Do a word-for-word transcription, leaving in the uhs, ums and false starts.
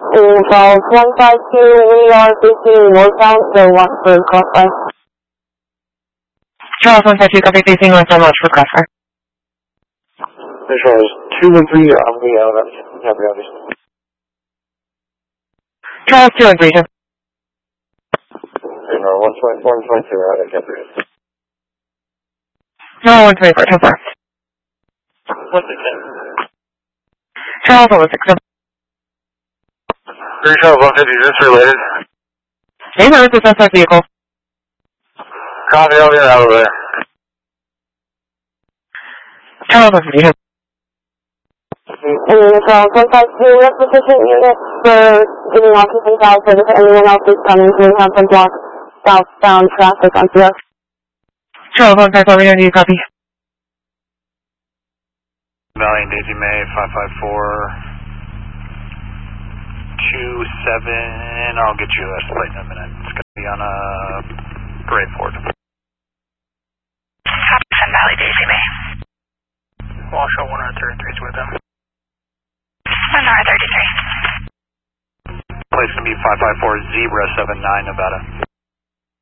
Involve one five two, we are facing northbound, so watch for crossfire. Charles one five two, copy facing northbound, watch for crossfire. Charles two one three, I'm going out of that. Copy, obviously. Charles two one three, two. one twenty-two, out of Copy. No, one twenty-four, ten four. one sixteen. Charles one six seven. Three Charles one fifty, is this related? Hey, where is the suspect vehicle? Copy, I'll get out of there. Charles one fifty. Charles one five two, we have sufficient units for giving occupant call service to anyone else who's coming. We have some blocked southbound traffic on P S. Charles one five four, we don't need a copy. Valley and Daisy May, five five four two seven, I'll get you a plate in a minute. It's going to be on a Parade Ford. Hudson Valley, Daisy May. Washoe one R thirty-three is with them. one R thirty-three. Place going to be five five four zebra seven nine Nevada.